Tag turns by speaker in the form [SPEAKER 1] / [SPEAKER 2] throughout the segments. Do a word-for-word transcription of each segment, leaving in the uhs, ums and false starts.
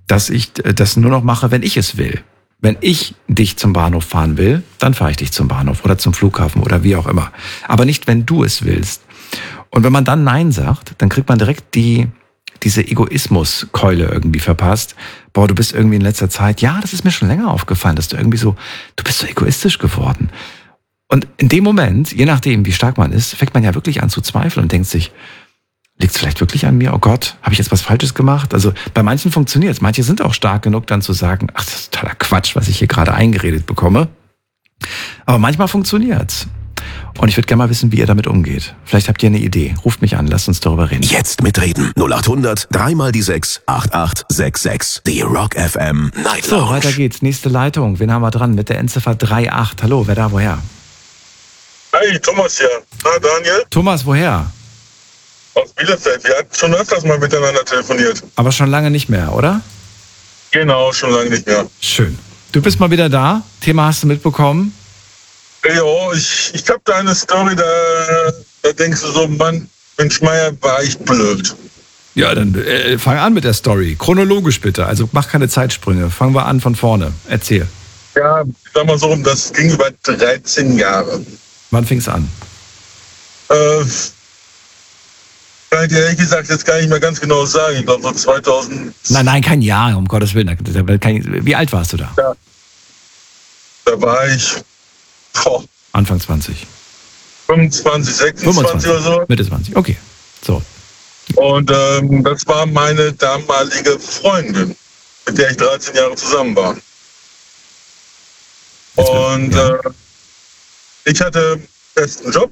[SPEAKER 1] dass ich das nur noch mache, wenn ich es will. Wenn ich dich zum Bahnhof fahren will, dann fahre ich dich zum Bahnhof oder zum Flughafen oder wie auch immer. Aber nicht, wenn du es willst. Und wenn man dann Nein sagt, dann kriegt man direkt die diese Egoismuskeule irgendwie verpasst. Boah, du bist irgendwie in letzter Zeit, ja, das ist mir schon länger aufgefallen, dass du irgendwie so, du bist so egoistisch geworden. Und in dem Moment, je nachdem, wie stark man ist, fängt man ja wirklich an zu zweifeln und denkt sich, liegt es vielleicht wirklich an mir? Oh Gott, habe ich jetzt was Falsches gemacht? Also bei manchen funktioniert es. Manche sind auch stark genug, dann zu sagen, ach, das ist totaler Quatsch, was ich hier gerade eingeredet bekomme. Aber manchmal funktioniert's. Und ich würde gerne mal wissen, wie ihr damit umgeht. Vielleicht habt ihr eine Idee. Ruft mich an, lasst uns darüber reden.
[SPEAKER 2] Jetzt mitreden. null acht hundert, dreimal die sechs, acht acht sechs sechs. Die Rock F M Night Lounge.
[SPEAKER 1] So, weiter geht's. Nächste Leitung. Wen haben wir dran? Mit der Endziffer drei acht. Hallo, wer da, woher?
[SPEAKER 3] Hi, Thomas hier. Na, Daniel?
[SPEAKER 1] Thomas, woher?
[SPEAKER 3] Aus Bielefeld. Wir hatten schon öfters mal miteinander telefoniert.
[SPEAKER 1] Aber schon lange nicht mehr, oder?
[SPEAKER 3] Genau, schon lange nicht mehr.
[SPEAKER 1] Schön. Du bist mal wieder da. Thema hast du mitbekommen?
[SPEAKER 3] Ja, ich, ich hab da eine Story, da, da denkst du so, Mann, Mensch Meier war ich blöd.
[SPEAKER 1] Ja, dann äh, fang an mit der Story. Chronologisch bitte. Also mach keine Zeitsprünge. Fangen wir an von vorne. Erzähl.
[SPEAKER 3] Ja, ich sag mal so, das ging über dreizehn Jahre.
[SPEAKER 1] Wann fing's an?
[SPEAKER 3] Äh, kann ich dir ehrlich gesagt jetzt gar nicht mehr ganz genau sagen. Ich glaube so zweitausend.
[SPEAKER 1] Nein, nein, kein Jahr, um Gottes Willen. Wie alt warst du da?
[SPEAKER 3] Ja. Da war ich boah,
[SPEAKER 1] Anfang zwanzig.
[SPEAKER 3] fünfundzwanzig, sechsundzwanzig fünfundzwanzig oder so.
[SPEAKER 1] Mitte zwanzig, okay. So.
[SPEAKER 3] Und ähm, das war meine damalige Freundin, mit der ich dreizehn Jahre zusammen war. Und ja. äh, ich hatte einen festen Job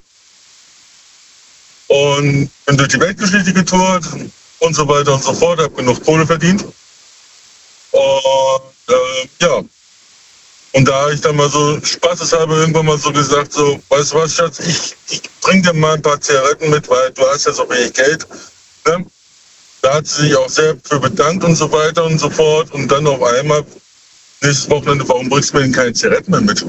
[SPEAKER 3] und bin durch die Weltgeschichte getourt und so weiter und so fort, habe genug Kohle verdient. Und äh, ja, und da habe ich dann mal so spaßeshalber irgendwann mal so gesagt, so, weißt du was, Schatz, ich, ich bring dir mal ein paar Zigaretten mit, weil du hast ja so wenig Geld. Ne? Da hat sie sich auch sehr für bedankt und so weiter und so fort. Und dann auf einmal, nächstes Wochenende, warum bringst du mir denn keine Zigaretten mehr mit?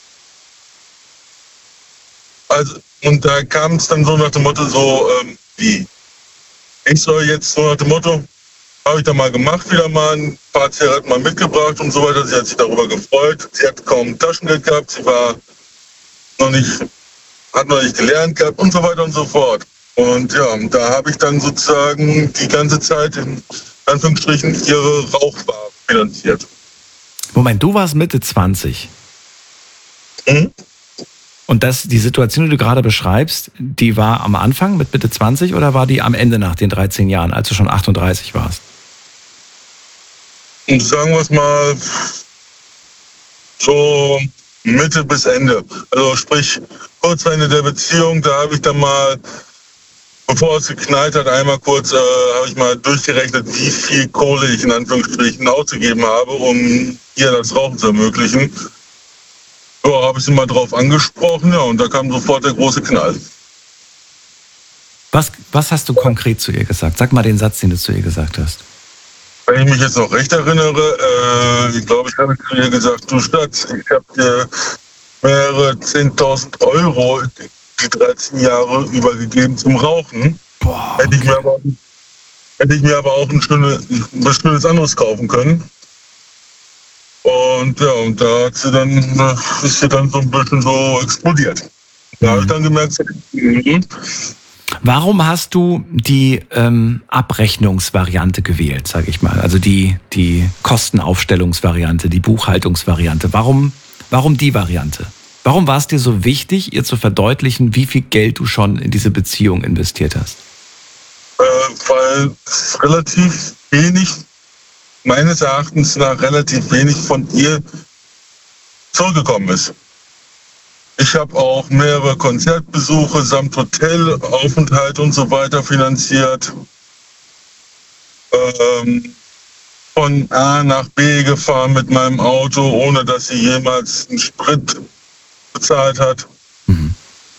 [SPEAKER 3] Also, und da kam es dann so nach dem Motto so, ähm, wie? Ich soll jetzt so nach dem Motto, habe ich dann mal gemacht, wieder mal ein paar Zigaretten mal mitgebracht und so weiter. Sie hat sich darüber gefreut. Sie hat kaum Taschengeld gehabt. Sie war noch nicht, hat noch nicht gelernt gehabt und so weiter und so fort. Und ja, da habe ich dann sozusagen die ganze Zeit in Anführungsstrichen ihre Rauchware finanziert.
[SPEAKER 1] Moment, du warst Mitte zwanzig.
[SPEAKER 3] Mhm.
[SPEAKER 1] Und das, die Situation, die du gerade beschreibst, die war am Anfang mit Mitte zwanzig oder war die am Ende nach den dreizehn Jahren, als du schon achtunddreißig warst?
[SPEAKER 3] Und sagen wir es mal so Mitte bis Ende. Also sprich, kurz vor Ende der Beziehung, da habe ich dann mal, bevor es geknallt hat, einmal kurz, äh, habe ich mal durchgerechnet, wie viel Kohle ich in Anführungsstrichen ausgegeben habe, um ihr das Rauchen zu ermöglichen. Ja, habe ich sie mal drauf angesprochen, ja, und da kam sofort der große Knall.
[SPEAKER 1] Was, was hast du konkret zu ihr gesagt? Sag mal den Satz, den du zu ihr gesagt hast.
[SPEAKER 3] Wenn ich mich jetzt noch recht erinnere, äh, ich glaube, ich habe zu ihr gesagt, du Schatz, ich habe dir mehrere zehntausend Euro die dreizehn Jahre übergegeben zum Rauchen.
[SPEAKER 1] Boah, okay.
[SPEAKER 3] hätte, ich mir aber, hätte ich mir aber auch ein schönes, ein schönes anderes kaufen können. Und ja, und da hat sie dann, ist sie dann so ein bisschen so explodiert. Da mhm. habe ich dann gemerkt, mhm.
[SPEAKER 1] Warum hast du die ähm, Abrechnungsvariante gewählt, sage ich mal? Also die, die Kostenaufstellungsvariante, die Buchhaltungsvariante. Warum, warum die Variante? Warum war es dir so wichtig, ihr zu verdeutlichen, wie viel Geld du schon in diese Beziehung investiert hast?
[SPEAKER 3] Äh, weil es relativ wenig, meines Erachtens nach relativ wenig von ihr zurückgekommen ist. Ich habe auch mehrere Konzertbesuche samt Hotelaufenthalt und so weiter finanziert. Ähm, von A nach B gefahren mit meinem Auto, ohne dass sie jemals einen Sprit bezahlt hat.
[SPEAKER 1] Mhm.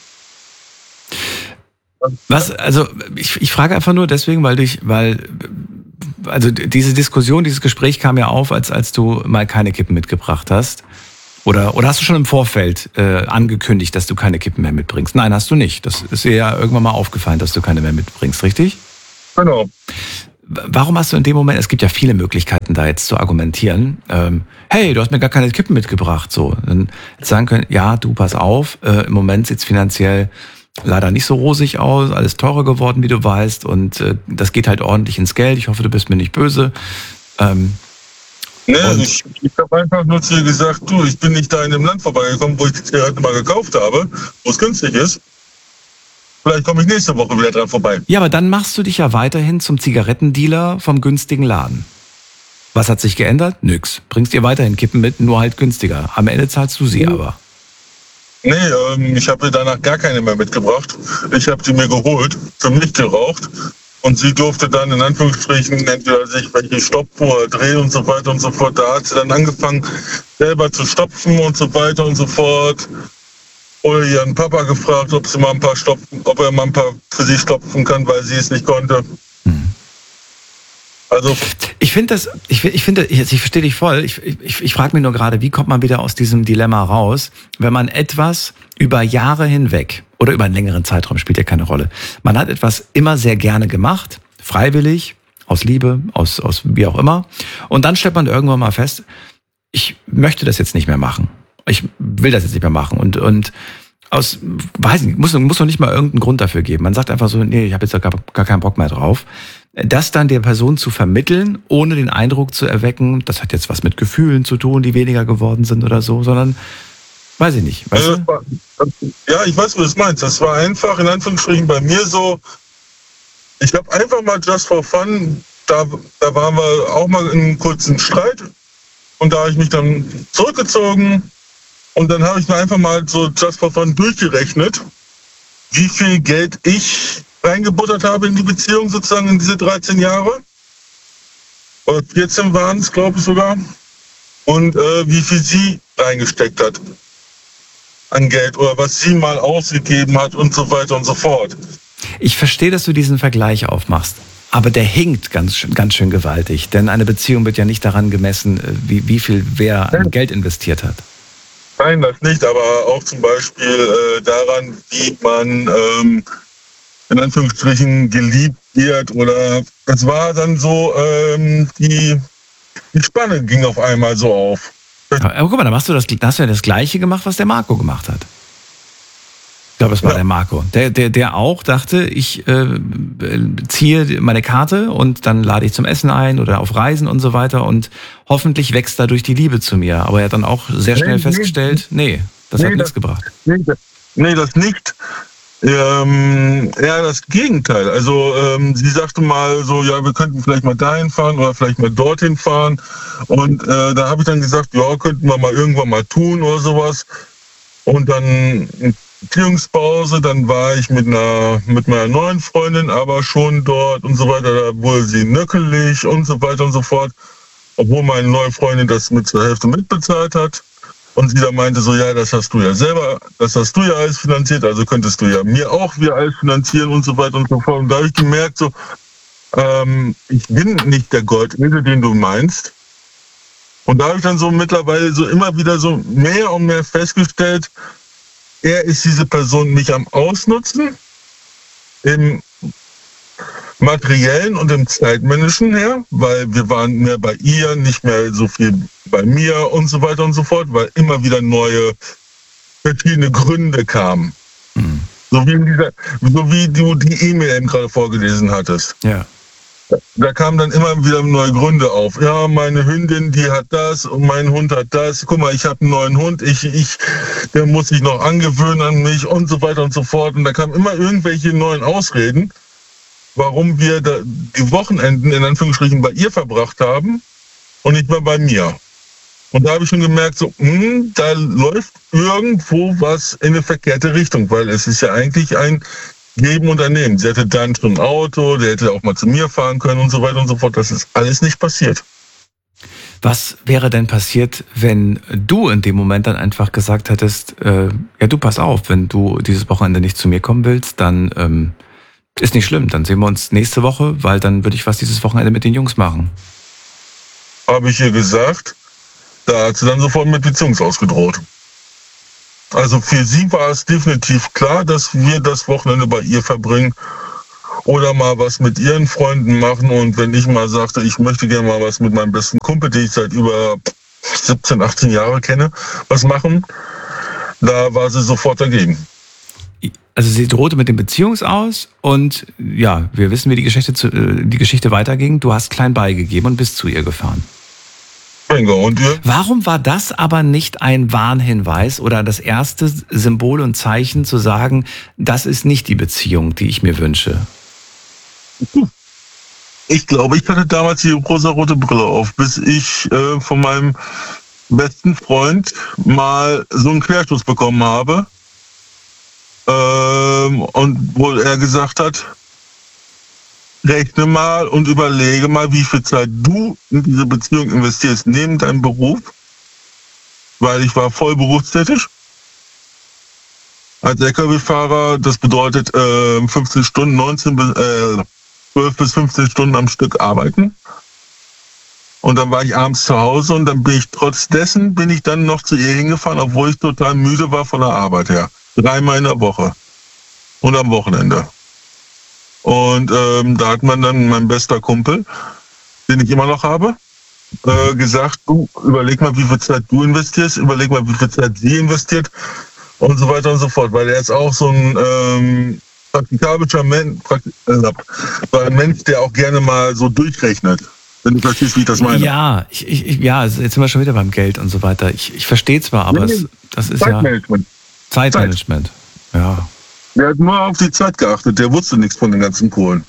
[SPEAKER 1] Was, also ich, ich frage einfach nur deswegen, weil durch, weil also diese Diskussion, dieses Gespräch kam ja auf, als als du mal keine Kippen mitgebracht hast. Oder, oder hast du schon im Vorfeld äh, angekündigt, dass du keine Kippen mehr mitbringst? Nein, hast du nicht. Das ist dir ja irgendwann mal aufgefallen, dass du keine mehr mitbringst, richtig?
[SPEAKER 3] Genau.
[SPEAKER 1] warum hast du in dem Moment, es gibt ja viele Möglichkeiten da jetzt zu argumentieren, ähm, hey, du hast mir gar keine Kippen mitgebracht, so. Dann sagen können, ja, du, pass auf, äh, im Moment sieht's finanziell leider nicht so rosig aus, alles teurer geworden, wie du weißt, und äh, das geht halt ordentlich ins Geld, ich hoffe, du bist mir nicht böse. Ähm,
[SPEAKER 3] Nee, ich, ich habe einfach nur zu dir gesagt, du, ich bin nicht da in dem Land vorbeigekommen, wo ich die Zigaretten mal gekauft habe, wo es günstig ist. Vielleicht komme ich nächste Woche wieder dran vorbei.
[SPEAKER 1] Ja, aber dann machst du dich ja weiterhin zum Zigarettendealer vom günstigen Laden. Was hat sich geändert? Nix. Bringst dir weiterhin Kippen mit, nur halt günstiger. Am Ende zahlst du sie mhm. aber.
[SPEAKER 3] Nee, ähm, ich habe mir danach gar keine mehr mitgebracht. Ich habe die mir geholt, zum nicht geraucht. Und sie durfte dann in Anführungsstrichen entweder sich welche stopfen oder drehen und so weiter und so fort. Da hat sie dann angefangen, selber zu stopfen und so weiter und so fort. Oder ihren Papa gefragt, ob sie mal ein paar stopfen, ob er mal ein paar für sie stopfen kann, weil sie es nicht konnte. Hm. Also
[SPEAKER 1] ich finde das, ich, ich finde, ich, ich verstehe dich voll. Ich, ich, ich frage mich nur gerade, wie kommt man wieder aus diesem Dilemma raus, wenn man etwas über Jahre hinweg oder über einen längeren Zeitraum, spielt ja keine Rolle. Man hat etwas immer sehr gerne gemacht, freiwillig, aus Liebe, aus, aus wie auch immer. Und dann stellt man irgendwann mal fest, ich möchte das jetzt nicht mehr machen. Ich will das jetzt nicht mehr machen. Und, und aus, weiß nicht, muss, muss noch nicht mal irgendeinen Grund dafür geben. Man sagt einfach so, nee, ich habe jetzt gar, gar keinen Bock mehr drauf. Das dann der Person zu vermitteln, ohne den Eindruck zu erwecken, das hat jetzt was mit Gefühlen zu tun, die weniger geworden sind oder so, sondern, weiß ich nicht. Weißt
[SPEAKER 3] du? War, ja, ich weiß, wie du es meinst. Das war einfach, in Anführungsstrichen, bei mir so, ich habe einfach mal just for fun, da, da waren wir auch mal in einem kurzen Streit und da habe ich mich dann zurückgezogen und dann habe ich mir einfach mal so just for fun durchgerechnet, wie viel Geld ich reingebuttert habe in die Beziehung sozusagen in diese dreizehn Jahre. Oder vierzehn waren es, glaube ich sogar. Und äh, wie viel sie reingesteckt hat an Geld oder was sie mal ausgegeben hat und so weiter und so fort.
[SPEAKER 1] Ich verstehe, dass du diesen Vergleich aufmachst, aber der hinkt ganz, ganz schön gewaltig. Denn eine Beziehung wird ja nicht daran gemessen, wie, wie viel wer an Geld investiert hat.
[SPEAKER 3] Nein, das nicht, aber auch zum Beispiel äh, daran, wie man ähm, in Anführungsstrichen geliebt wird oder das war dann so, ähm, die, die Spanne ging auf einmal so auf.
[SPEAKER 1] Aber, aber guck mal, dann machst du das, hast du ja das Gleiche gemacht, was der Marco gemacht hat. Ich glaube, es war ja. der Marco. Der, der, der auch dachte, ich äh, ziehe meine Karte und dann lade ich zum Essen ein oder auf Reisen und so weiter und hoffentlich wächst dadurch die Liebe zu mir. Aber er hat dann auch sehr schnell nee, festgestellt, nee, das nee, hat nichts gebracht.
[SPEAKER 3] Nee, nee, das nicht. Ähm, eher das Gegenteil. Also ähm, sie sagte mal so, ja, wir könnten vielleicht mal dahin fahren oder vielleicht mal dorthin fahren. Und äh, da habe ich dann gesagt, ja, könnten wir mal irgendwann mal tun oder sowas. Und dann Beziehungspause, dann war ich mit einer mit meiner neuen Freundin aber schon dort und so weiter. Da wurde sie nöckelig und so weiter und so fort. Obwohl meine neue Freundin das mit zur Hälfte mitbezahlt hat. Und sie dann meinte so, ja, das hast du ja selber, das hast du ja alles finanziert, also könntest du ja mir auch wieder alles finanzieren und so weiter und so fort. Und da habe ich gemerkt, so, ähm, ich bin nicht der Goldesel, den du meinst. Und da habe ich dann so mittlerweile so immer wieder so mehr und mehr festgestellt, er ist diese Person nicht am Ausnutzen, im materiellen und im zeitmännischen her, weil wir waren mehr bei ihr, nicht mehr so viel bei mir und so weiter und so fort, weil immer wieder neue, verschiedene Gründe kamen. Mhm. So wie in dieser, so wie du die E-Mail eben gerade vorgelesen hattest.
[SPEAKER 1] Ja.
[SPEAKER 3] Da kamen dann immer wieder neue Gründe auf. Ja, meine Hündin, die hat das und mein Hund hat das. Guck mal, ich habe einen neuen Hund, ich, ich, der muss sich noch angewöhnen an mich und so weiter und so fort. Und da kamen immer irgendwelche neuen Ausreden, warum wir da die Wochenenden in Anführungsstrichen bei ihr verbracht haben und nicht mehr bei mir. Und da habe ich schon gemerkt, so, mh, da läuft irgendwo was in eine verkehrte Richtung, weil es ist ja eigentlich ein Geben und Nehmen. Sie hatte dann schon ein Auto, der hätte auch mal zu mir fahren können und so weiter und so fort. Das ist alles nicht passiert.
[SPEAKER 1] Was wäre denn passiert, wenn du in dem Moment dann einfach gesagt hättest, äh, ja du pass auf, wenn du dieses Wochenende nicht zu mir kommen willst, dann ähm, ist nicht schlimm, dann sehen wir uns nächste Woche, weil dann würde ich was dieses Wochenende mit den Jungs machen.
[SPEAKER 3] Habe ich ihr gesagt, da hat sie dann sofort mit Beziehungsaus gedroht. Also für sie war es definitiv klar, dass wir das Wochenende bei ihr verbringen oder mal was mit ihren Freunden machen. Und wenn ich mal sagte, ich möchte gerne mal was mit meinem besten Kumpel, den ich seit über siebzehn, achtzehn Jahre kenne, was machen, da war sie sofort dagegen.
[SPEAKER 1] Also sie drohte mit dem Beziehungsaus und ja, wir wissen, wie die Geschichte, zu, die Geschichte weiterging. Du hast klein beigegeben und bist zu ihr gefahren.
[SPEAKER 3] Bingo. Und ihr?
[SPEAKER 1] Warum war das aber nicht ein Warnhinweis oder das erste Symbol und Zeichen zu sagen, das ist nicht die Beziehung, die ich mir wünsche?
[SPEAKER 3] Ich glaube, ich hatte damals die rosa-rote Brille auf, bis ich äh, von meinem besten Freund mal so einen Querschluss bekommen habe. Ähm, und wo er gesagt hat, rechne mal und überlege mal, wie viel Zeit du in diese Beziehung investierst neben deinem Beruf, weil ich war voll berufstätig als L K W-Fahrer. Das bedeutet äh, fünfzehn Stunden, neunzehn, äh, zwölf bis fünfzehn Stunden am Stück arbeiten. Und dann war ich abends zu Hause und dann bin ich trotz dessen bin ich dann noch zu ihr hingefahren, obwohl ich total müde war von der Arbeit her. Dreimal in der Woche und am Wochenende. Und ähm, da hat man dann mein bester Kumpel, den ich immer noch habe, äh, gesagt, du überleg mal, wie viel Zeit du investierst, überleg mal, wie viel Zeit sie investiert und so weiter und so fort. Weil er ist auch so ein ähm, praktikabler Mensch, praktik- äh, ein Mensch, der auch gerne mal so durchrechnet. Wenn du verstehst, wie ich das meine.
[SPEAKER 1] Ja, ich, ich, ja, jetzt sind wir schon wieder beim Geld und so weiter. Ich, ich verstehe zwar, aber
[SPEAKER 3] Nee,
[SPEAKER 1] es, das ist ja
[SPEAKER 3] Zeitmanagement.
[SPEAKER 1] Zeitmanagement. Ja.
[SPEAKER 3] Der hat nur auf die Zeit geachtet, der wusste nichts von den ganzen Kohlen.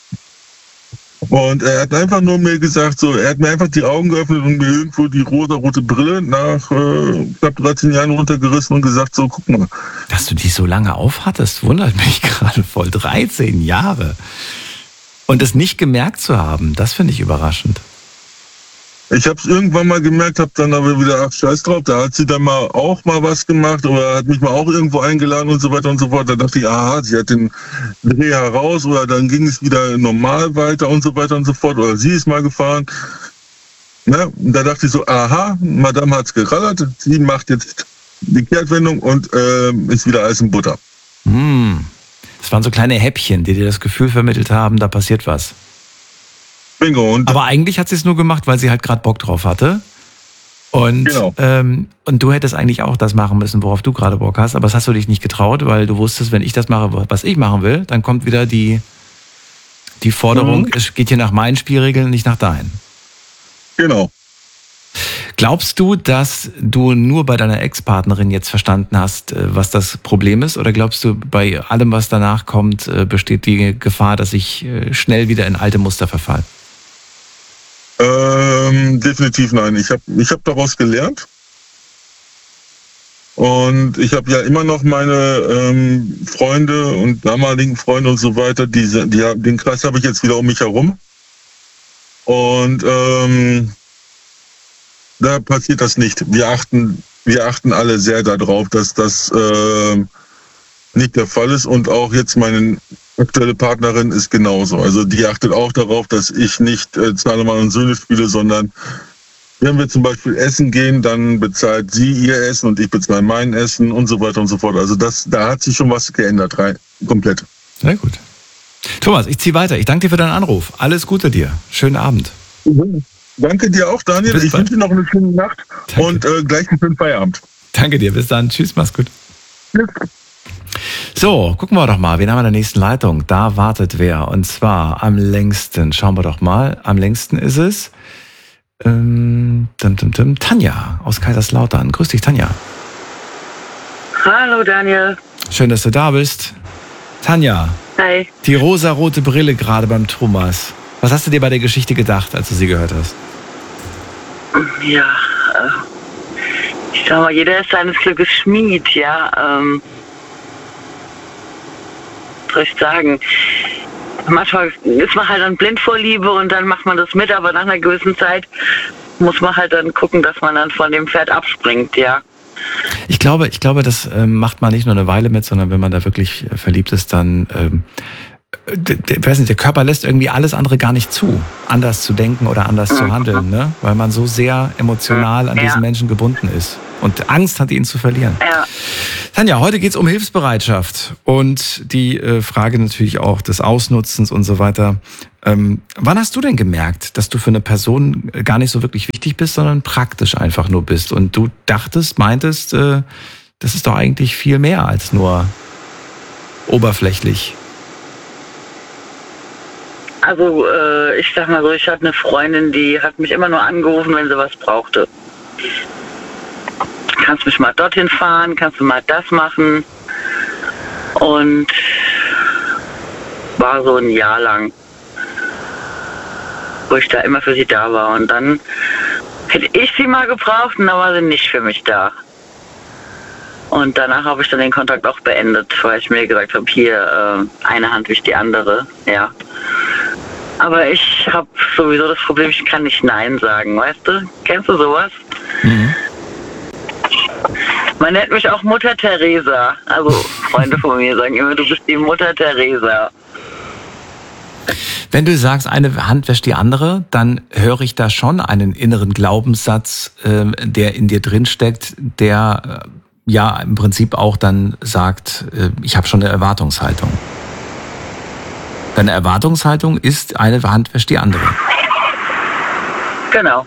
[SPEAKER 3] Und er hat einfach nur mir gesagt, so, er hat mir einfach die Augen geöffnet und mir irgendwo die rosa-rote Brille nach äh, knapp dreizehn Jahren runtergerissen und gesagt, so, guck mal.
[SPEAKER 1] Dass du die so lange aufhattest, wundert mich gerade voll. dreizehn Jahre. Und es nicht gemerkt zu haben, das finde ich überraschend.
[SPEAKER 3] Ich habe es irgendwann mal gemerkt, habe dann aber wieder, ach scheiß drauf, da hat sie dann mal auch mal was gemacht oder hat mich mal auch irgendwo eingeladen und so weiter und so fort. Da dachte ich, aha, sie hat den Dreh heraus oder dann ging es wieder normal weiter und so weiter und so fort. Oder sie ist mal gefahren. Na, und da dachte ich so, aha, Madame hat's gerallert, sie macht jetzt die Kehrtwendung und äh, ist wieder Eis und Butter.
[SPEAKER 1] Hm. Das waren so kleine Häppchen, die dir das Gefühl vermittelt haben, da passiert was.
[SPEAKER 3] Bingo. Und
[SPEAKER 1] Aber eigentlich hat sie es nur gemacht, weil sie halt gerade Bock drauf hatte. Und,
[SPEAKER 3] Genau.
[SPEAKER 1] ähm, und du hättest eigentlich auch das machen müssen, worauf du gerade Bock hast. Aber das hast du dich nicht getraut, weil du wusstest, wenn ich das mache, was ich machen will, dann kommt wieder die, die Forderung,
[SPEAKER 3] Mhm.
[SPEAKER 1] es geht hier nach meinen Spielregeln, nicht nach deinen.
[SPEAKER 3] genau.
[SPEAKER 1] Glaubst du, dass du nur bei deiner Ex-Partnerin jetzt verstanden hast, äh, was das Problem ist? Oder glaubst du, bei allem, was danach kommt, äh, besteht die Gefahr, dass ich äh, schnell wieder in alte Muster verfalle?
[SPEAKER 3] Ähm, definitiv nein. Ich habe ich hab daraus gelernt. Und ich habe ja immer noch meine ähm, Freunde und damaligen Freunde und so weiter. Diese, die, den Kreis habe ich jetzt wieder um mich herum. Und ähm, da passiert das nicht. Wir achten, wir achten alle sehr darauf, dass das äh, nicht der Fall ist. Und auch jetzt meine aktuelle Partnerin ist genauso. Also die achtet auch darauf, dass ich nicht äh, Zahlemann und Söhne spiele, sondern wenn wir zum Beispiel essen gehen, dann bezahlt sie ihr Essen und ich bezahle mein Essen und so weiter und so fort. Also das, da hat sich schon was geändert, rein, komplett.
[SPEAKER 1] Sehr gut. Thomas, ich ziehe weiter. Ich danke dir für deinen Anruf. Alles Gute dir. Schönen Abend.
[SPEAKER 3] Mhm. Danke dir auch, Daniel.
[SPEAKER 1] Bis
[SPEAKER 3] Ich
[SPEAKER 1] bald.
[SPEAKER 3] wünsche dir noch eine schöne Nacht.
[SPEAKER 1] Danke.
[SPEAKER 3] Und äh, gleich einen schönen Feierabend.
[SPEAKER 1] Danke dir. Bis dann. Tschüss. Mach's gut.
[SPEAKER 3] Tschüss.
[SPEAKER 1] So, gucken wir doch mal. Wen haben wir in der nächsten Leitung? Da wartet wer. Und zwar am längsten. Schauen wir doch mal. Am längsten ist es ähm, dim, dim, dim, Tanja aus Kaiserslautern. Grüß dich, Tanja.
[SPEAKER 4] Hallo Daniel.
[SPEAKER 1] Schön, dass du da bist. Tanja,
[SPEAKER 4] Hi.
[SPEAKER 1] die rosarote Brille gerade beim Thomas. Was hast du dir bei der Geschichte gedacht, als du sie gehört hast?
[SPEAKER 4] Ja, äh, ich sag mal, jeder ist seines Glückes Schmied, ja. Ähm, was soll ich sagen? Manchmal ist man halt an Blindvorliebe und dann macht man das mit, aber nach einer gewissen Zeit muss man halt dann gucken, dass man dann von dem Pferd abspringt, ja.
[SPEAKER 1] Ich glaube, ich glaube, das ähm, macht man nicht nur eine Weile mit, sondern wenn man da wirklich äh, verliebt ist, dann, ähm, der, der, weiß nicht, der Körper lässt irgendwie alles andere gar nicht zu, anders zu denken oder anders zu handeln, ne? Weil man so sehr emotional an
[SPEAKER 4] Ja.
[SPEAKER 1] diesen Menschen gebunden ist. und Angst hatte, ihn zu verlieren.
[SPEAKER 4] Ja.
[SPEAKER 1] Tanja, heute geht's um Hilfsbereitschaft und die äh, Frage natürlich auch des Ausnutzens und so weiter. Ähm, wann hast du denn gemerkt, dass du für eine Person gar nicht so wirklich wichtig bist, sondern praktisch einfach nur bist und du dachtest, meintest, äh, das ist doch eigentlich viel mehr als nur oberflächlich?
[SPEAKER 4] Also äh, ich sag mal so, ich hatte eine Freundin, die hat mich immer nur angerufen, wenn sie was brauchte. Kannst mich mal dorthin fahren, kannst du mal das machen. Und war so ein Jahr lang, wo ich da immer für sie da war. Und dann hätte ich sie mal gebraucht und dann war sie nicht für mich da. Und danach habe ich dann den Kontakt auch beendet, weil ich mir gesagt habe, hier äh, eine Hand wischt die andere, ja. Aber ich habe sowieso das Problem, ich kann nicht Nein sagen, weißt du? Kennst du sowas?
[SPEAKER 1] Mhm.
[SPEAKER 4] Man nennt mich auch Mutter Teresa. Also Freunde von mir sagen immer, du bist die Mutter Teresa.
[SPEAKER 1] Wenn du sagst, eine Hand wäscht die andere, dann höre ich da schon einen inneren Glaubenssatz, äh, der in dir drin steckt, der äh, ja im Prinzip auch dann sagt, äh, ich habe schon eine Erwartungshaltung. Deine Erwartungshaltung ist, eine Hand wäscht die andere.
[SPEAKER 4] Genau.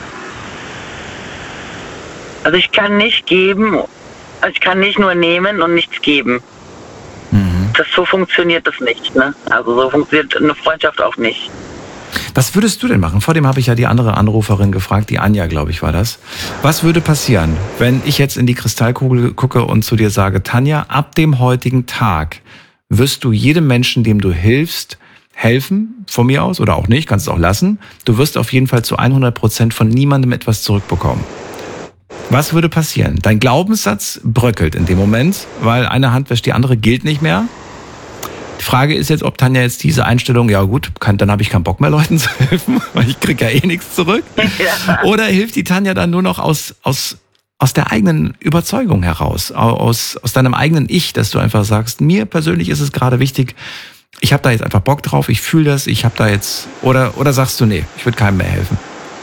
[SPEAKER 4] Also ich kann nicht geben, also ich kann nicht nur nehmen und nichts geben.
[SPEAKER 1] Mhm.
[SPEAKER 4] Das, so funktioniert das nicht, ne? Also so funktioniert eine Freundschaft auch nicht.
[SPEAKER 1] Was würdest du denn machen? Vor dem habe ich ja die andere Anruferin gefragt, die Anja, glaube ich, war das. Was würde passieren, wenn ich jetzt in die Kristallkugel gucke und zu dir sage, Tanja, ab dem heutigen Tag wirst du jedem Menschen, dem du hilfst, helfen, von mir aus, oder auch nicht, kannst es auch lassen. Du wirst auf jeden Fall zu hundert Prozent von niemandem etwas zurückbekommen. Was würde passieren? Dein Glaubenssatz bröckelt in dem Moment, weil eine Hand wäscht die andere, gilt nicht mehr. Die Frage ist jetzt, ob Tanja jetzt diese Einstellung, ja gut, kann, dann habe ich keinen Bock mehr, Leuten zu helfen, weil ich kriege ja eh nichts zurück.
[SPEAKER 4] Ja.
[SPEAKER 1] Oder hilft die Tanja dann nur noch aus, aus, aus der eigenen Überzeugung heraus, aus, aus deinem eigenen Ich, dass du einfach sagst, mir persönlich ist es gerade wichtig, ich habe da jetzt einfach Bock drauf, ich fühle das, ich habe da jetzt, oder, oder sagst du, nee, ich würde keinem mehr helfen?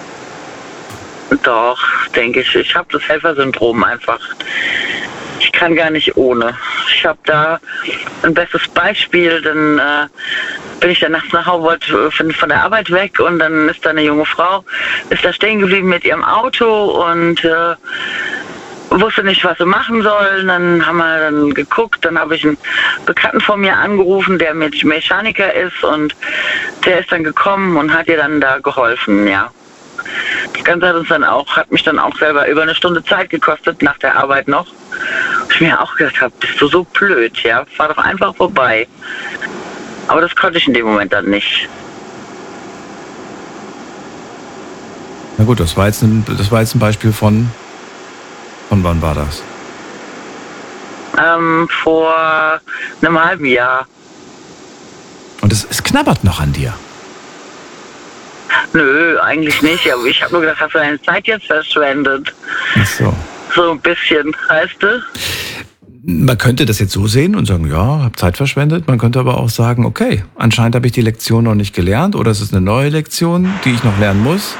[SPEAKER 4] Doch, denke ich. Ich habe das Helfersyndrom einfach. Ich kann gar nicht ohne. Ich habe da ein bestes Beispiel, dann äh, bin ich dann nachts nach Hause, wollte von, von der Arbeit weg und dann ist da eine junge Frau, ist da stehen geblieben mit ihrem Auto und äh, wusste nicht, was sie machen soll. Dann haben wir dann geguckt, dann habe ich einen Bekannten von mir angerufen, der Mechaniker ist und der ist dann gekommen und hat ihr dann da geholfen, ja. Das Ganze hat uns dann auch, hat mich dann auch selber über eine Stunde Zeit gekostet, nach der Arbeit noch. Ich mir auch gedacht habe, bist du so blöd, ja, fahr doch einfach vorbei. Aber das konnte ich in dem Moment dann nicht.
[SPEAKER 1] Na gut, das war jetzt ein, das war jetzt ein Beispiel von, von wann war das?
[SPEAKER 4] Ähm, vor einem halben Jahr.
[SPEAKER 1] Und es, es knabbert noch an dir.
[SPEAKER 4] Nö, eigentlich nicht, aber ich habe nur gedacht, hast du deine Zeit jetzt verschwendet?
[SPEAKER 1] Ach so.
[SPEAKER 4] So ein bisschen, weißt du?
[SPEAKER 1] Man könnte das jetzt so sehen und sagen, ja, habe Zeit verschwendet. Man könnte aber auch sagen, okay, anscheinend habe ich die Lektion noch nicht gelernt oder es ist eine neue Lektion, die ich noch lernen muss.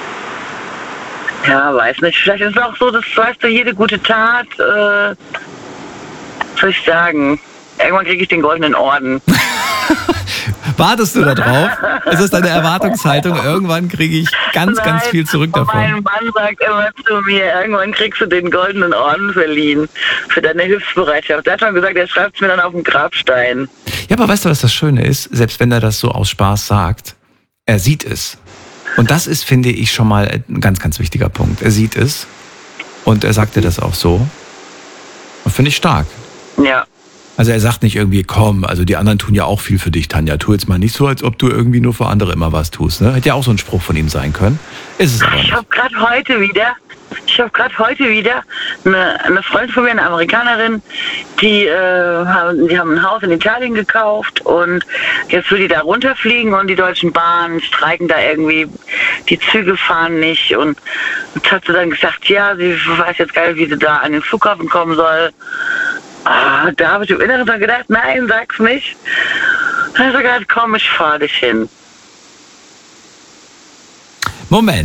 [SPEAKER 4] Ja, weiß nicht. Vielleicht ist es auch so, dass, weißt du, jede gute Tat, äh, soll ich sagen, irgendwann kriege ich den goldenen Orden.
[SPEAKER 1] Wartest du da drauf? Ist das deine Erwartungshaltung? Irgendwann kriege ich ganz,
[SPEAKER 4] Nein,
[SPEAKER 1] ganz viel zurück davon.
[SPEAKER 4] Mein Mann sagt immer zu mir, irgendwann kriegst du den goldenen Orden verliehen für deine Hilfsbereitschaft. Er hat schon gesagt, er schreibt es mir dann auf den Grabstein.
[SPEAKER 1] Ja, aber weißt du, was das Schöne ist? Selbst wenn er das so aus Spaß sagt, er sieht es. Und das ist, finde ich, schon mal ein ganz, ganz wichtiger Punkt. Er sieht es und er sagt dir das auch so. Und finde ich stark.
[SPEAKER 4] Ja.
[SPEAKER 1] Also er sagt nicht irgendwie, komm, also die anderen tun ja auch viel für dich, Tanja. Tu jetzt mal nicht so, als ob du irgendwie nur für andere immer was tust. Ne? Hätte ja auch so ein Spruch von ihm sein können. Ist es aber nicht.
[SPEAKER 4] Ich habe gerade heute wieder, ich habe gerade heute wieder eine, eine Freundin von mir, eine Amerikanerin, die, äh, haben, die haben ein Haus in Italien gekauft und jetzt will die da runterfliegen und die Deutschen Bahnen streiken da irgendwie, die Züge fahren nicht und jetzt hat sie dann gesagt, ja, sie weiß jetzt gar nicht, wie sie da an den Flughafen kommen soll. Ah, da habe ich im Inneren dann gedacht, nein, sag's nicht. Dann hat er gesagt, komm, ich fahr dich hin.
[SPEAKER 1] Moment.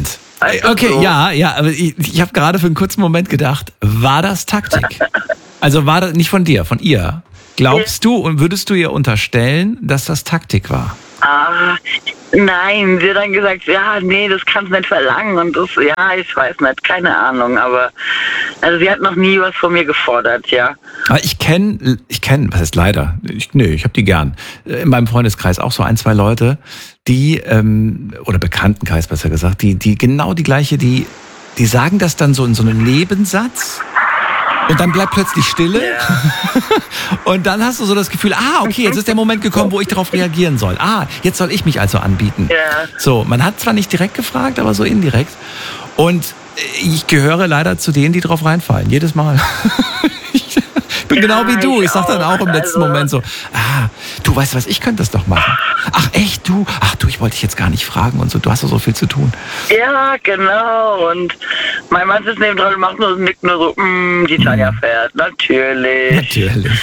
[SPEAKER 4] Weißt du,
[SPEAKER 1] Okay,
[SPEAKER 4] so.
[SPEAKER 1] ja, ja, aber ich, ich habe gerade für einen kurzen Moment gedacht, war das Taktik? Also war das nicht von dir, von ihr? Glaubst du und würdest du ihr unterstellen, dass das Taktik war?
[SPEAKER 4] Ah, nein, sie hat dann gesagt, ja, nee, das kannst du nicht verlangen und das, ja, ich weiß nicht, keine Ahnung, aber also sie hat noch nie was von mir gefordert, ja.
[SPEAKER 1] Aber ich kenne, ich kenne, was heißt leider? Ich, nee, ich habe die gern. In meinem Freundeskreis auch so ein, zwei Leute, die, ähm, oder Bekanntenkreis besser gesagt, die, die genau die gleiche, die, die sagen das dann so in so einem Nebensatz. Und dann bleibt plötzlich Stille.
[SPEAKER 4] Ja.
[SPEAKER 1] Und dann hast du so das Gefühl, ah, okay, jetzt ist der Moment gekommen, wo ich darauf reagieren soll. Ah, jetzt soll ich mich also anbieten.
[SPEAKER 4] Ja.
[SPEAKER 1] So, man hat zwar nicht direkt gefragt, aber so indirekt. Und ich gehöre leider zu denen, die drauf reinfallen. Jedes Mal. Ich bin
[SPEAKER 4] Ja,
[SPEAKER 1] genau wie du. Ich
[SPEAKER 4] ich
[SPEAKER 1] sag dann auch im
[SPEAKER 4] auch.
[SPEAKER 1] letzten
[SPEAKER 4] Also-
[SPEAKER 1] Moment so, ah, du weißt was, ich könnte das doch machen. Ach echt, du? Ach du, ich wollte dich jetzt gar nicht fragen und so. Du hast doch so viel zu tun.
[SPEAKER 4] Ja, genau. Und mein Mann sitzt neben dran und macht nur, nickt nur so, mm, die Tanja fährt, natürlich.
[SPEAKER 1] Natürlich.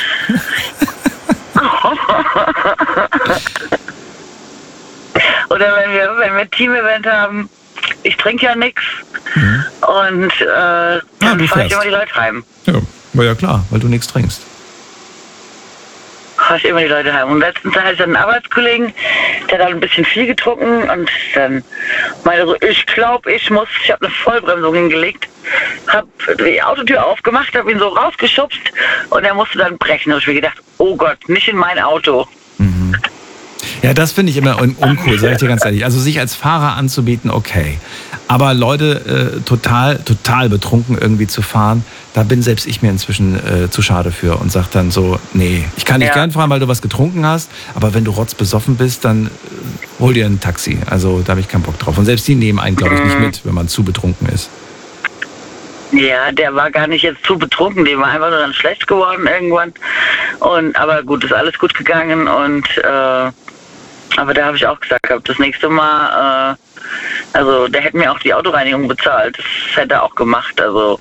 [SPEAKER 4] Oder wenn wir, wenn wir Team-Event haben, ich trinke ja nichts
[SPEAKER 1] Mhm.
[SPEAKER 4] und äh, dann
[SPEAKER 1] du
[SPEAKER 4] fahre ich
[SPEAKER 1] fährst.
[SPEAKER 4] immer die Leute heim.
[SPEAKER 1] Ja, war ja klar, weil du nichts trinkst.
[SPEAKER 4] Fahre ich immer die Leute heim. Und letztens hatte ich dann einen Arbeitskollegen, der hat dann ein bisschen viel getrunken und dann meinte so, ich glaube, ich muss, ich habe eine Vollbremsung hingelegt, habe die Autotür aufgemacht, habe ihn so rausgeschubst und er musste dann brechen. Da habe ich mir gedacht, oh Gott, nicht in mein Auto.
[SPEAKER 1] Ja, das finde ich immer un uncool, sage ich dir ganz ehrlich. Also sich als Fahrer anzubieten, okay. Aber Leute äh, total, total betrunken irgendwie zu fahren, da bin selbst ich mir inzwischen äh, zu schade für und sag dann so, nee, ich kann dich
[SPEAKER 4] Ja.
[SPEAKER 1] gern fahren, weil du was getrunken hast, aber wenn du rotzbesoffen bist, dann äh, hol dir ein Taxi. Also da habe ich keinen Bock drauf. Und selbst die nehmen einen, glaube ich, nicht mit, wenn man zu betrunken ist.
[SPEAKER 4] Ja, der war gar nicht jetzt zu betrunken, dem war einfach nur dann schlecht geworden irgendwann. Und aber gut, ist alles gut gegangen und äh, aber da habe ich auch gesagt, gehabt, das nächste Mal, äh, also der hätte mir auch die Autoreinigung bezahlt, das hätte er auch gemacht, also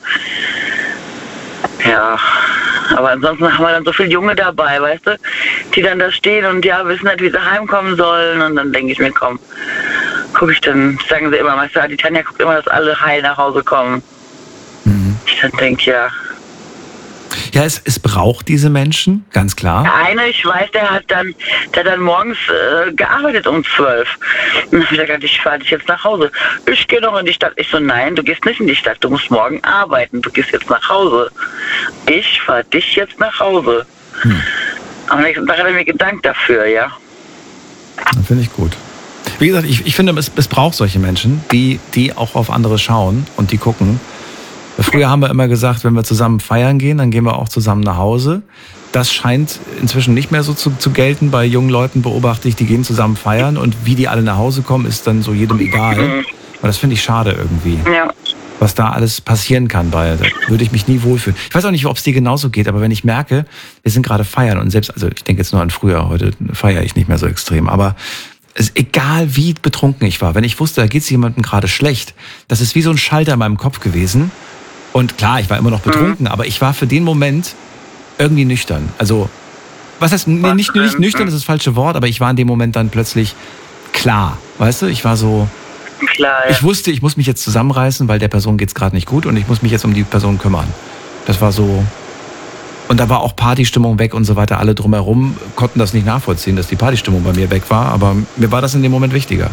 [SPEAKER 4] ja, aber ansonsten haben wir dann so viele Junge dabei, weißt du, die dann da stehen und ja, wissen nicht, wie sie heimkommen sollen und dann denke ich mir, komm, gucke ich dann, sagen sie immer, weißt du, die Tanja guckt immer, dass alle heil nach Hause kommen. Ich dann denke, ja.
[SPEAKER 1] Ja, es, es braucht diese Menschen, ganz klar.
[SPEAKER 4] Der eine, ich weiß, der hat dann, der hat dann morgens äh, gearbeitet um zwölf. Und dann habe ich gesagt, ich fahre dich jetzt nach Hause. Ich gehe noch in die Stadt. Ich so, nein, du gehst nicht in die Stadt, du musst morgen arbeiten. Du gehst jetzt nach Hause. Ich fahre dich jetzt nach Hause.
[SPEAKER 1] Hm.
[SPEAKER 4] Am nächsten Tag hat er mir gedankt dafür, ja.
[SPEAKER 1] Das finde ich gut. Wie gesagt, ich, ich finde, es, es braucht solche Menschen, die, die auch auf andere schauen und die gucken. Früher haben wir immer gesagt, wenn wir zusammen feiern gehen, dann gehen wir auch zusammen nach Hause. Das scheint inzwischen nicht mehr so zu, zu gelten. Bei jungen Leuten beobachte ich, die gehen zusammen feiern und wie die alle nach Hause kommen, ist dann so jedem egal. Und das finde ich schade irgendwie,
[SPEAKER 4] Ja.
[SPEAKER 1] was da alles passieren kann. Bei, da würde ich mich nie wohlfühlen. Ich weiß auch nicht, ob es dir genauso geht, aber wenn ich merke, wir sind gerade feiern und selbst, also ich denke jetzt nur an früher, heute feiere ich nicht mehr so extrem, aber es ist egal, wie betrunken ich war, wenn ich wusste, da geht es jemandem gerade schlecht, das ist wie so ein Schalter in meinem Kopf gewesen. Und klar, ich war immer noch betrunken, aber ich war für den Moment irgendwie nüchtern. Also, was heißt, nee, nicht, nicht nüchtern, das ist das falsche Wort, aber ich war in dem Moment dann plötzlich klar. Weißt du, ich war so,
[SPEAKER 4] Klar, ja.
[SPEAKER 1] ich wusste, ich muss mich jetzt zusammenreißen, weil der Person geht's gerade nicht gut und ich muss mich jetzt um die Person kümmern. Das war so, und da war auch Partystimmung weg und so weiter. Alle drumherum konnten das nicht nachvollziehen, dass die Partystimmung bei mir weg war, aber mir war das in dem Moment wichtiger.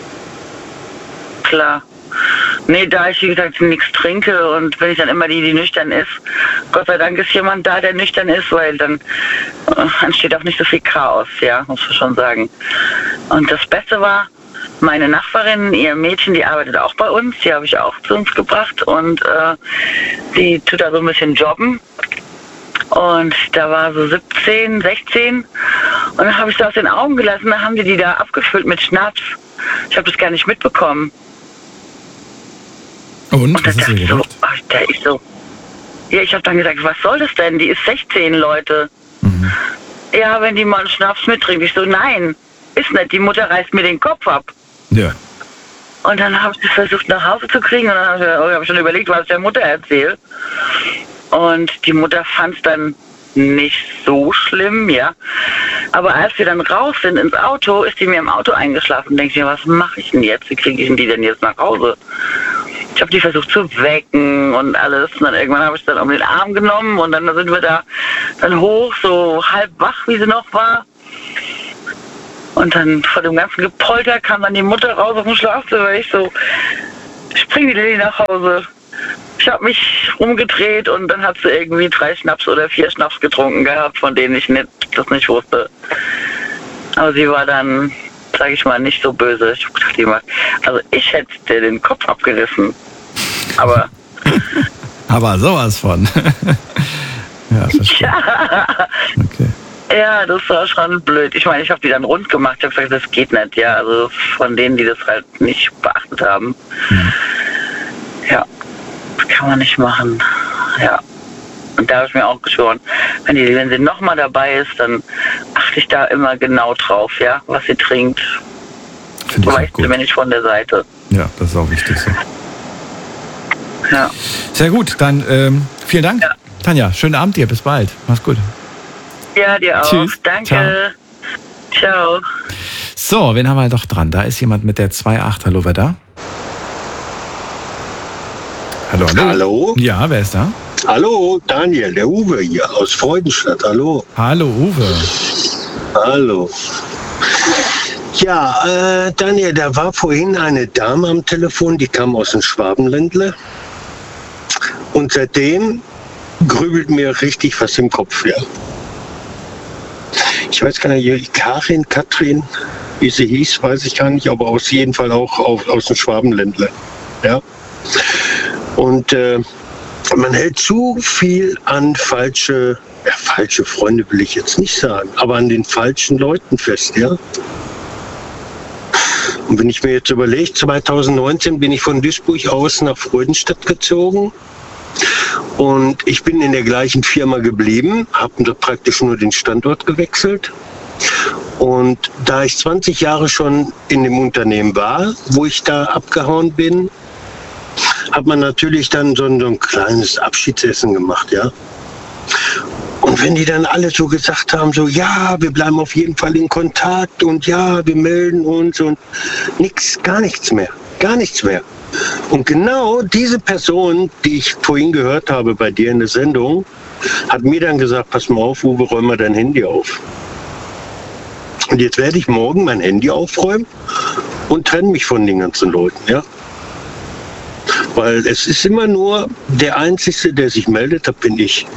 [SPEAKER 4] Klar. Nee, da ich, wie gesagt, nichts trinke und wenn ich dann immer die, die nüchtern ist, Gott sei Dank ist jemand da, der nüchtern ist, weil dann äh, entsteht auch nicht so viel Chaos, ja, muss man schon sagen. Und das Beste war, meine Nachbarin, ihr Mädchen, die arbeitet auch bei uns, die habe ich auch zu uns gebracht und äh, die tut da so ein bisschen jobben. Und da war so siebzehn, sechzehn und dann habe ich sie aus den Augen gelassen, da haben die die da abgefüllt mit Schnaps. Ich habe das gar nicht mitbekommen.
[SPEAKER 1] Und?
[SPEAKER 4] Und da
[SPEAKER 1] Was hast
[SPEAKER 4] dachte
[SPEAKER 1] du
[SPEAKER 4] ich so,
[SPEAKER 1] gedacht?
[SPEAKER 4] ach, da ist so. Ja, ich habe dann gesagt, was soll das denn? Die ist sechzehn, Leute.
[SPEAKER 1] Mhm.
[SPEAKER 4] Ja, wenn die mal einen Schnaps mittrinkt. Ich so, nein, ist nicht. Die Mutter reißt mir den Kopf ab.
[SPEAKER 1] Ja.
[SPEAKER 4] Und dann habe ich sie versucht nach Hause zu kriegen und dann habe ich, oh, hab ich schon überlegt, was ich der Mutter erzähle. Und die Mutter fand es dann nicht so schlimm, ja. Aber als wir dann raus sind ins Auto, ist die mir im Auto eingeschlafen und denke ich mir, was mache ich denn jetzt? Wie kriege ich denn die denn jetzt nach Hause? ich habe die versucht zu wecken und alles. Und dann irgendwann habe ich dann um den Arm genommen und dann sind wir da dann hoch, so halb wach, wie sie noch war. Und dann vor dem ganzen Gepolter kam dann die Mutter raus auf dem Schlafzimmer. Ich so, spring die Lilly nach Hause. Ich habe mich umgedreht und dann hat sie irgendwie drei Schnaps oder vier Schnaps getrunken gehabt, von denen ich nicht, das nicht wusste. Aber sie war dann, sag ich mal, nicht so böse. Ich dachte immer, also ich hätte dir den Kopf abgerissen. Aber...
[SPEAKER 1] Aber sowas von. Ja, verstehe.
[SPEAKER 4] Ja.
[SPEAKER 1] Okay.
[SPEAKER 4] Ja, das war schon blöd. Ich meine, ich habe die dann rund gemacht. Ich habe gesagt, das geht nicht. Ja, also von denen, die das halt nicht beachtet haben. Mhm. Ja, das kann man nicht machen. Ja. Und da habe ich mir auch geschworen, wenn, die, wenn sie nochmal dabei ist, dann achte ich da immer genau drauf, ja, was sie trinkt.
[SPEAKER 1] Finde ich auch gut.
[SPEAKER 4] Weißt du, wenn ich von der Seite.
[SPEAKER 1] Ja, das ist auch wichtig so.
[SPEAKER 4] Ja.
[SPEAKER 1] Sehr gut, dann ähm, vielen Dank. Ja. Tanja, schönen Abend dir, bis bald. Mach's gut.
[SPEAKER 4] Ja, dir auch.
[SPEAKER 1] Tschüss.
[SPEAKER 4] Danke. Ciao. Ciao.
[SPEAKER 1] So, wen haben wir doch dran? Da ist jemand mit der zwei acht. Hallo, wer da? Hallo, hallo.
[SPEAKER 5] Hallo?
[SPEAKER 1] Ja, wer ist da?
[SPEAKER 5] Hallo, Daniel, der Uwe hier aus Freudenstadt. Hallo.
[SPEAKER 1] Hallo, Uwe.
[SPEAKER 5] Hallo. Ja, äh, Daniel, da war vorhin eine Dame am Telefon, die kam aus dem Schwabenländle. Und seitdem grübelt mir richtig was im Kopf, ja. Ich weiß gar nicht, Karin, Katrin, wie sie hieß, weiß ich gar nicht, aber aus jeden Fall auch auf, aus dem Schwabenländle. Ja. Und äh, man hält zu viel an falsche, ja, falsche Freunde will ich jetzt nicht sagen, aber an den falschen Leuten fest, ja. Und wenn ich mir jetzt überlege, zwanzig neunzehn bin ich von Duisburg aus nach Freudenstadt gezogen. Und ich bin in der gleichen Firma geblieben, habe praktisch nur den Standort gewechselt. Und da ich zwanzig Jahre schon in dem Unternehmen war, wo ich da abgehauen bin, hat man natürlich dann so ein, so ein kleines Abschiedsessen gemacht, ja. Und wenn die dann alle so gesagt haben, so, ja, wir bleiben auf jeden Fall in Kontakt und ja, wir melden uns und nix, gar nichts mehr, gar nichts mehr. Und genau diese Person, die ich vorhin gehört habe bei dir in der Sendung, hat mir dann gesagt, pass mal auf, Uwe, räum mal dein Handy auf. Und jetzt werde ich morgen mein Handy aufräumen und trenne mich von den ganzen Leuten, ja. Weil es ist immer nur der Einzige, der sich meldet, das bin ich.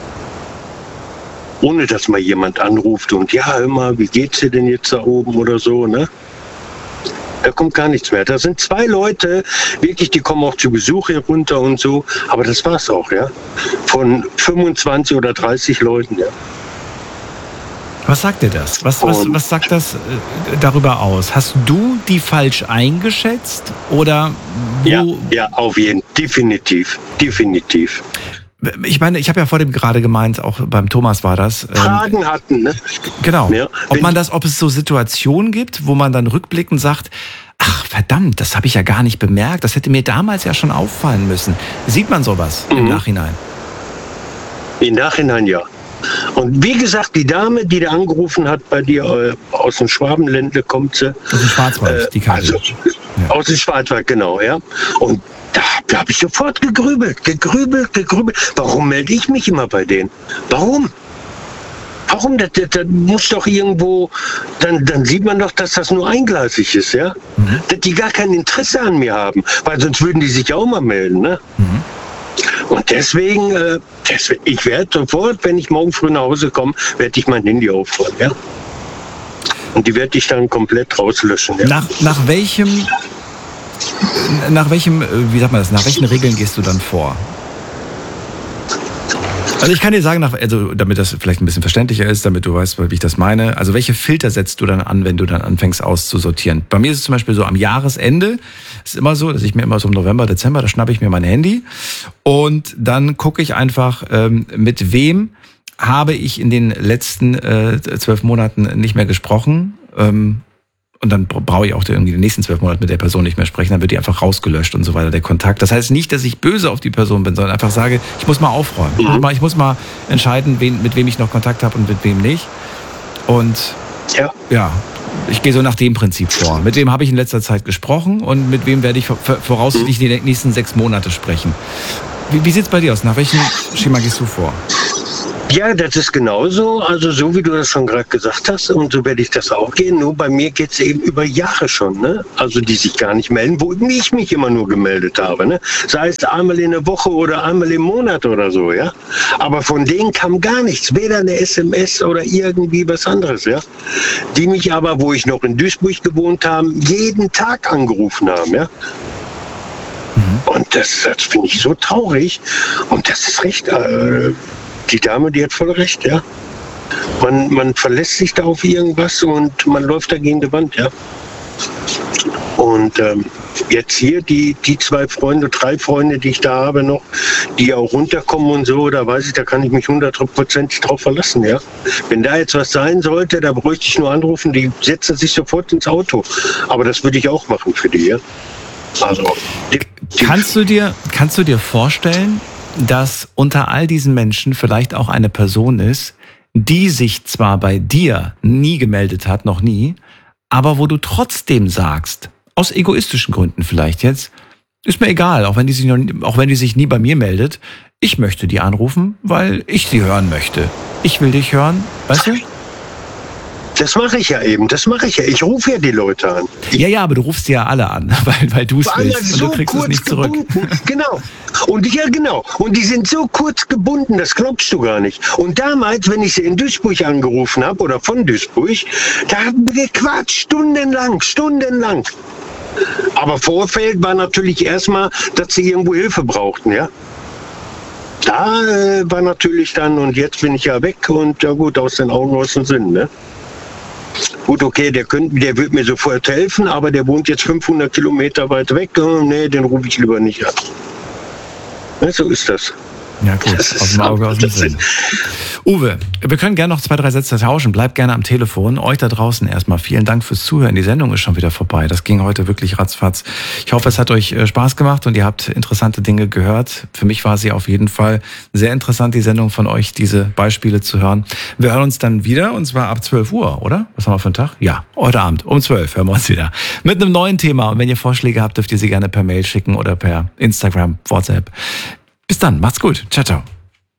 [SPEAKER 5] Ohne dass mal jemand anruft und ja, hör mal, wie geht's dir denn jetzt da oben oder so, ne? Da kommt gar nichts mehr. Da sind zwei Leute, wirklich, die kommen auch zu Besuch hier runter und so, aber das war's auch, ja. Von fünfundzwanzig oder dreißig Leuten, ja.
[SPEAKER 1] Was sagt dir das? Was, was, was sagt das äh, darüber aus? Hast du die falsch eingeschätzt oder wo?
[SPEAKER 5] Ja, ja, auf jeden Fall, definitiv, definitiv.
[SPEAKER 1] Ich meine, ich habe ja vor dem gerade gemeint, auch beim Thomas war das. Ähm,
[SPEAKER 5] Fragen hatten, ne?
[SPEAKER 1] Genau.
[SPEAKER 5] Ja,
[SPEAKER 1] ob man das, ob es so Situationen gibt, wo man dann rückblickend sagt, ach verdammt, das habe ich ja gar nicht bemerkt, das hätte mir damals ja schon auffallen müssen. Sieht man sowas mhm. im Nachhinein?
[SPEAKER 5] Im Nachhinein ja. Und wie gesagt, die Dame, die da angerufen hat bei dir äh, aus dem Schwabenländle, kommt sie.
[SPEAKER 1] Aus dem Schwarzwald, äh, die Karte.
[SPEAKER 5] Also, ja. Aus dem Schwarzwald, genau, ja. Und da, da habe ich sofort gegrübelt, gegrübelt, gegrübelt. Warum melde ich mich immer bei denen? Warum? Warum? Das, das, das muss doch irgendwo, dann, dann sieht man doch, dass das nur eingleisig ist, ja. Mhm. Dass die gar kein Interesse an mir haben, weil sonst würden die sich auch mal melden, ne? Mhm. Und deswegen, äh, deswegen, ich werde sofort, wenn ich morgen früh nach Hause komme, werde ich mein Handy aufräumen, ja. Und die werde ich dann komplett rauslöschen, ja.
[SPEAKER 1] Nach, nach welchem, nach welchem, wie sagt man das, nach welchen Regeln gehst du dann vor? Also ich kann dir sagen, nach, also damit das vielleicht ein bisschen verständlicher ist, damit du weißt, wie ich das meine. Also welche Filter setzt du dann an, wenn du dann anfängst auszusortieren? Bei mir ist es zum Beispiel so am Jahresende, ist immer so, dass ich mir immer so im November, Dezember, da schnappe ich mir mein Handy und dann gucke ich einfach, ähm, mit wem habe ich in den letzten äh, zwölf Monaten nicht mehr gesprochen. Ähm, Und dann brauche ich auch irgendwie die nächsten zwölf Monate mit der Person nicht mehr sprechen, dann wird die einfach rausgelöscht und so weiter, der Kontakt. Das heißt nicht, dass ich böse auf die Person bin, sondern einfach sage, ich muss mal aufräumen. Mhm. Ich muss mal, ich muss mal entscheiden, wen, mit wem ich noch Kontakt habe und mit wem nicht. Und
[SPEAKER 5] ja,
[SPEAKER 1] ja ich gehe so nach dem Prinzip vor. Mit wem habe ich in letzter Zeit gesprochen und mit wem werde ich voraussichtlich die nächsten sechs Monate sprechen. Wie, wie sieht's bei dir aus? Nach welchem Schema gehst du vor?
[SPEAKER 5] Ja, das ist genauso, also so wie du das schon gerade gesagt hast, und so werde ich das auch gehen. Nur bei mir geht es eben über Jahre schon, ne? Also die sich gar nicht melden, wo ich mich immer nur gemeldet habe, ne? Sei es einmal in der Woche oder einmal im Monat oder so, ja. Aber von denen kam gar nichts, weder eine S M S oder irgendwie was anderes, ja. Die mich aber, wo ich noch in Duisburg gewohnt habe, jeden Tag angerufen haben, ja. Und das, das finde ich so traurig. Und das ist recht, äh, die Dame, die hat voll recht, ja. Man, man verlässt sich da auf irgendwas und man läuft da gegen die Wand, ja. Und ähm, jetzt hier die, die zwei Freunde, drei Freunde, die ich da habe noch, die auch runterkommen und so, da weiß ich, da kann ich mich hundertprozentig drauf verlassen, ja. Wenn da jetzt was sein sollte, da bräuchte ich nur anrufen, die setzen sich sofort ins Auto. Aber das würde ich auch machen für die, ja. Also, die, die
[SPEAKER 1] kannst du dir, kannst du dir vorstellen, dass unter all diesen Menschen vielleicht auch eine Person ist, die sich zwar bei dir nie gemeldet hat, noch nie, aber wo du trotzdem sagst, aus egoistischen Gründen vielleicht jetzt, ist mir egal, auch wenn die sich, noch, auch wenn die sich nie bei mir meldet, ich möchte die anrufen, weil ich sie hören möchte. Ich will dich hören, weißt du?
[SPEAKER 5] Das mache ich ja eben, das mache ich ja. Ich rufe ja die Leute an. Ich
[SPEAKER 1] ja, ja, aber du rufst ja alle an, weil, weil du es willst und
[SPEAKER 5] so
[SPEAKER 1] du kriegst es nicht zurück.
[SPEAKER 5] Gebunden. Genau. Und ja, genau. Und die sind so kurz gebunden, das glaubst du gar nicht. Und damals, wenn ich sie in Duisburg angerufen habe, oder von Duisburg, da haben wir gequatscht, stundenlang, stundenlang. Aber Vorfeld war natürlich erstmal, dass sie irgendwo Hilfe brauchten, ja. Da äh, war natürlich dann, und jetzt bin ich ja weg und ja gut, aus den Augen, aus dem Sinn, ne. Gut, okay, der, könnt, der wird mir sofort helfen, aber der wohnt jetzt fünfhundert Kilometer weit weg. Oh, nee, den rufe ich lieber nicht an. Ja, so ist das.
[SPEAKER 1] Ja gut, aus dem Auge, aus dem Sinn. Uwe, wir können gerne noch zwei, drei Sätze tauschen. Bleib gerne am Telefon. Euch da draußen erstmal vielen Dank fürs Zuhören. Die Sendung ist schon wieder vorbei. Das ging heute wirklich ratzfatz. Ich hoffe, es hat euch Spaß gemacht und ihr habt interessante Dinge gehört. Für mich war sie auf jeden Fall sehr interessant, die Sendung von euch, diese Beispiele zu hören. Wir hören uns dann wieder, und zwar ab zwölf Uhr, oder? Was haben wir für einen Tag? Ja, heute Abend um zwölf hören wir uns wieder. Mit einem neuen Thema. Und wenn ihr Vorschläge habt, dürft ihr sie gerne per Mail schicken oder per Instagram, WhatsApp. Bis dann, macht's gut. Ciao, ciao.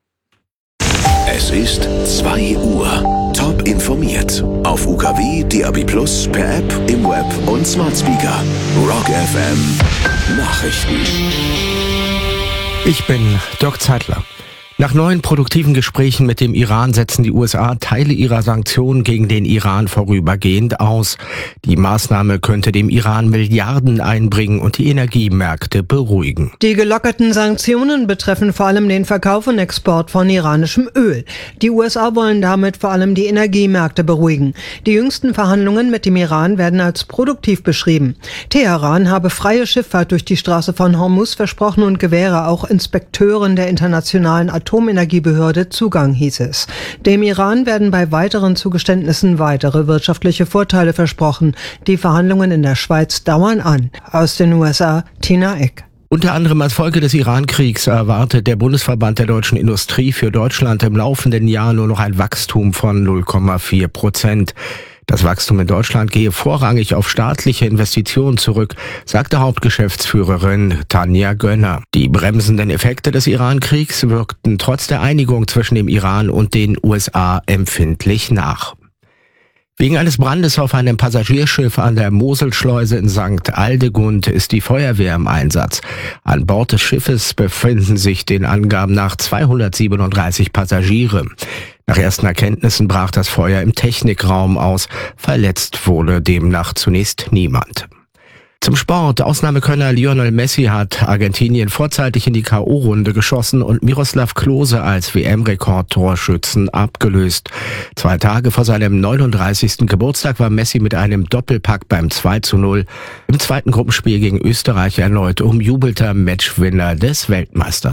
[SPEAKER 2] Es ist zwei Uhr. Top informiert. Auf U K W, D A B Plus, per App, im Web und Smart Speaker. Rock F M. Nachrichten.
[SPEAKER 6] Ich bin Dirk Zeitler. Nach neuen produktiven Gesprächen mit dem Iran setzen die U S A Teile ihrer Sanktionen gegen den Iran vorübergehend aus. Die Maßnahme könnte dem Iran Milliarden einbringen und die Energiemärkte beruhigen.
[SPEAKER 7] Die gelockerten Sanktionen betreffen vor allem den Verkauf und Export von iranischem Öl. Die U S A wollen damit vor allem die Energiemärkte beruhigen. Die jüngsten Verhandlungen mit dem Iran werden als produktiv beschrieben. Teheran habe freie Schifffahrt durch die Straße von Hormuz versprochen und gewähre auch Inspekteuren der internationalen Atomenergiebehörde Zugang, hieß es. Dem Iran werden bei weiteren Zugeständnissen weitere wirtschaftliche Vorteile versprochen. Die Verhandlungen in der Schweiz dauern an. Aus den U S A, Tina Eck.
[SPEAKER 6] Unter anderem als Folge des Iran-Kriegs erwartet der Bundesverband der deutschen Industrie für Deutschland im laufenden Jahr nur noch ein Wachstum von null Komma vier Prozent. Das Wachstum in Deutschland gehe vorrangig auf staatliche Investitionen zurück, sagte Hauptgeschäftsführerin Tanja Gönner. Die bremsenden Effekte des Iran-Kriegs wirkten trotz der Einigung zwischen dem Iran und den U S A empfindlich nach. Wegen eines Brandes auf einem Passagierschiff an der Moselschleuse in Sankt Aldegund ist die Feuerwehr im Einsatz. An Bord des Schiffes befinden sich den Angaben nach zweihundertsiebenunddreißig Passagiere. Nach ersten Erkenntnissen brach das Feuer im Technikraum aus. Verletzt wurde demnach zunächst niemand. Zum Sport. Ausnahmekönner Lionel Messi hat Argentinien vorzeitig in die K O-Runde geschossen und Miroslav Klose als W M-Rekordtorschützen abgelöst. Zwei Tage vor seinem neununddreißigsten Geburtstag war Messi mit einem Doppelpack beim zwei zu null im zweiten Gruppenspiel gegen Österreich erneut umjubelter Matchwinner des Weltmeisters.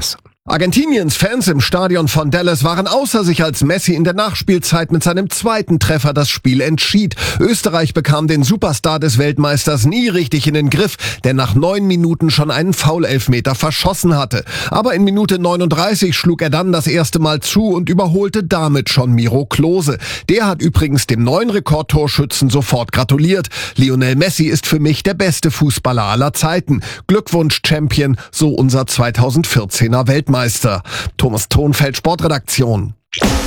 [SPEAKER 8] Argentiniens Fans im Stadion von Dallas waren außer sich, als Messi in der Nachspielzeit mit seinem zweiten Treffer das Spiel entschied. Österreich bekam den Superstar des Weltmeisters nie richtig in den Griff, der nach neun Minuten schon einen Foul-Elfmeter verschossen hatte. Aber in Minute neununddreißig schlug er dann das erste Mal zu und überholte damit schon Miro Klose. Der hat übrigens dem neuen Rekordtorschützen sofort gratuliert. Lionel Messi ist für mich der beste Fußballer aller Zeiten. Glückwunsch, Champion, so unser zweitausendvierzehner Weltmeister. Thomas Thonfeld, Sportredaktion.